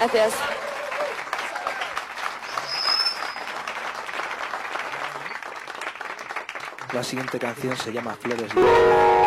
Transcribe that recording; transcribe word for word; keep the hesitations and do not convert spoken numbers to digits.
Gracias. La siguiente canción se llama Flores Libres.